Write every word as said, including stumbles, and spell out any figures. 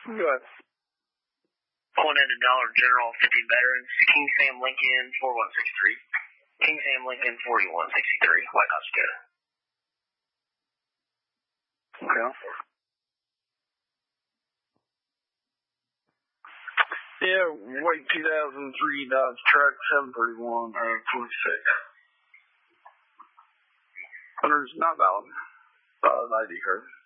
Go ahead. One at a Dollar General, fifty veterans. King Sam Lincoln, four one six three. King Sam Lincoln, forty-one sixty-three. White House Dakota. Okay. Yeah, white two thousand three Dodge Truck, seven thirty-one, uh, twenty-six. Hunter's not valid. Uh, I D card.